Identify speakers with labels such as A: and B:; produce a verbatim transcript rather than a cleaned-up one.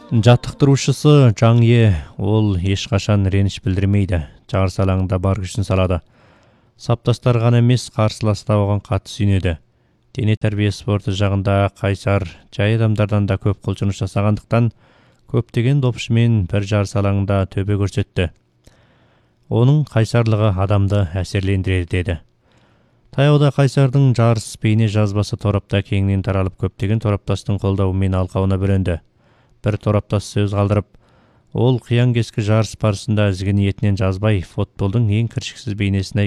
A: Жаттықтырушысы Жаңе, ол ешқашан реніш білдірмейді, жарыс алаңында бар күшін салады. Саптастар ғана емес, қарсыласы да оған қатты сүйенеді. Дене тәрбие спорты жағында қайсар, жай адамдардан да көп құлшыныс жасағандықтан, көптеген допшымен бір жарыс алаңында төбе көрсетті. Оның қайсарлығы адамды әсерлендіреді деді. Таяуда қайсардың жарыс бейне жазбасы торапта кеңінен таралып, көптеген тораптастың қолдауымен алқауына бөленді. Бір тораптас сөз қалдырып, ол қиян кескі жарыс барысында ізгі ниетінен жазбай, футболдың ең кіршіксіз бейнесін